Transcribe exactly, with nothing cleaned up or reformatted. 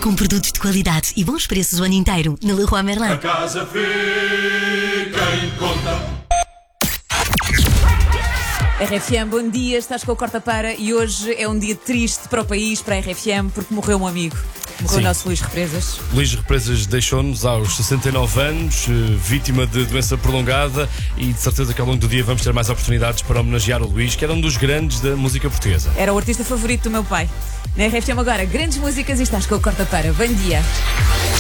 Com produtos de qualidade e bons preços o ano inteiro. Na Leroy Merlin. A casa fica em conta. R F M, bom dia, estás com o Corta Para e hoje é um dia triste para o país, para a R F M, porque morreu um amigo. Morreu Sim. o nosso Luís Represas. Luís Represas deixou-nos aos sessenta e nove anos, vítima de doença prolongada, e de certeza que ao longo do dia vamos ter mais oportunidades para homenagear o Luís, que era um dos grandes da música portuguesa. Era o artista favorito do meu pai. Na R F M agora, grandes músicas e estás com o Corta Para. Bom dia.